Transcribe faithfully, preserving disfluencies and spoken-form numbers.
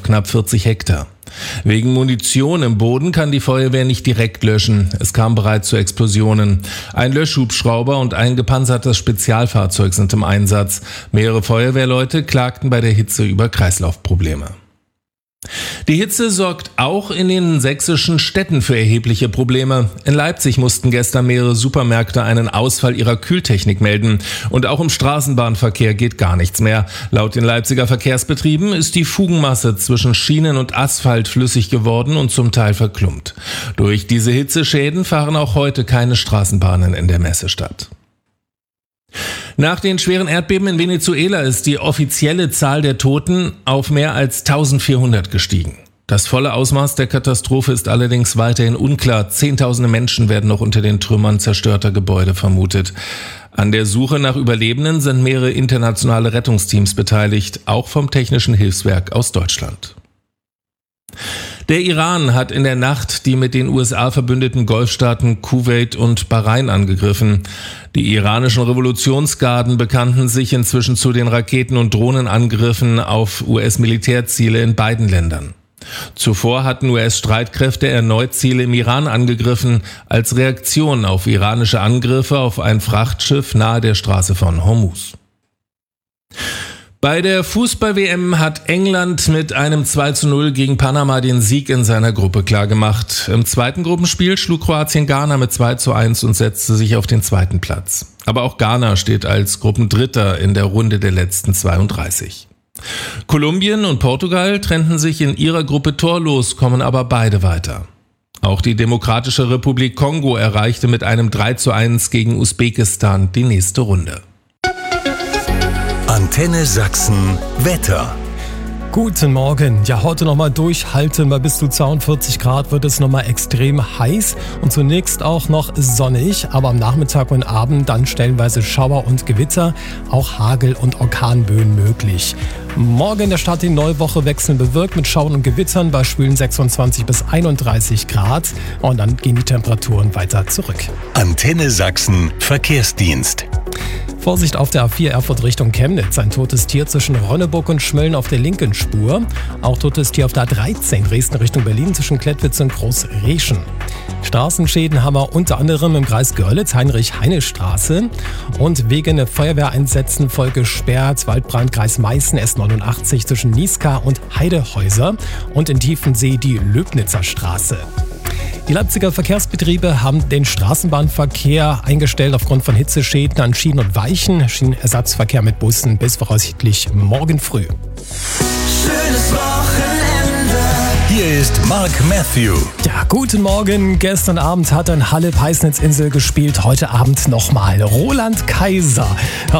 knapp vierzig Hektar. Wegen Munition im Boden kann die Feuerwehr nicht direkt löschen. Es kam bereits zu Explosionen. Ein Löschhubschrauber und ein gepanzertes Spezialfahrzeug sind im Einsatz. Mehrere Feuerwehrleute klagten bei der Hitze über Kreislaufprobleme. Die Hitze sorgt auch in den sächsischen Städten für erhebliche Probleme. In Leipzig mussten gestern mehrere Supermärkte einen Ausfall ihrer Kühltechnik melden. Und auch im Straßenbahnverkehr geht gar nichts mehr. Laut den Leipziger Verkehrsbetrieben ist die Fugenmasse zwischen Schienen und Asphalt flüssig geworden und zum Teil verklumpt. Durch diese Hitzeschäden fahren auch heute keine Straßenbahnen in der Messestadt. Nach den schweren Erdbeben in Venezuela ist die offizielle Zahl der Toten auf mehr als eintausendvierhundert gestiegen. Das volle Ausmaß der Katastrophe ist allerdings weiterhin unklar. Zehntausende Menschen werden noch unter den Trümmern zerstörter Gebäude vermutet. An der Suche nach Überlebenden sind mehrere internationale Rettungsteams beteiligt, auch vom Technischen Hilfswerk aus Deutschland. Der Iran hat in der Nacht die mit den U S A verbündeten Golfstaaten Kuwait und Bahrain angegriffen. Die iranischen Revolutionsgarden bekannten sich inzwischen zu den Raketen- und Drohnenangriffen auf U S-Militärziele in beiden Ländern. Zuvor hatten U S-Streitkräfte erneut Ziele im Iran angegriffen, als Reaktion auf iranische Angriffe auf ein Frachtschiff nahe der Straße von Hormuz. Bei der Fußball-W M hat England mit einem zwei zu null gegen Panama den Sieg in seiner Gruppe klargemacht. Im zweiten Gruppenspiel schlug Kroatien Ghana mit zwei zu eins und setzte sich auf den zweiten Platz. Aber auch Ghana steht als Gruppendritter in der Runde der letzten zweiunddreißig. Kolumbien und Portugal trennten sich in ihrer Gruppe torlos, kommen aber beide weiter. Auch die Demokratische Republik Kongo erreichte mit einem drei zu eins gegen Usbekistan die nächste Runde. Antenne Sachsen Wetter. Guten Morgen. Ja, heute nochmal durchhalten. Bei bis zu zweiundvierzig Grad wird es nochmal extrem heiß und zunächst auch noch sonnig, aber am Nachmittag und Abend dann stellenweise Schauer und Gewitter, auch Hagel und Orkanböen möglich. Morgen der Start in die neue Woche wechselnd bewirkt mit Schauern und Gewittern bei schwülen sechsundzwanzig bis einunddreißig Grad und dann gehen die Temperaturen weiter zurück. Antenne Sachsen Verkehrsdienst. Vorsicht auf der A vier Erfurt Richtung Chemnitz. Ein totes Tier zwischen Rönneburg und Schmölln auf der linken Spur. Auch totes Tier auf der A dreizehn Dresden Richtung Berlin zwischen Klettwitz und Großreschen. Straßenschäden haben wir unter anderem im Kreis Görlitz, Heinrich-Heine-Straße. Und wegen Feuerwehreinsätzen voll gesperrt, Waldbrand, Kreis Meißen, S neunundachtzig zwischen Niska und Heidehäuser. Und in Tiefensee die Löbnitzer Straße. Die Leipziger Verkehrsbetriebe haben den Straßenbahnverkehr eingestellt aufgrund von Hitzeschäden an Schienen und Weichen. Schienenersatzverkehr mit Bussen bis voraussichtlich morgen früh. Schönes Wochenende. Hier ist Mark Matthew. Ja, guten Morgen. Gestern Abend hat ein Halle Peisnitz-Insel gespielt. Heute Abend nochmal Roland Kaiser.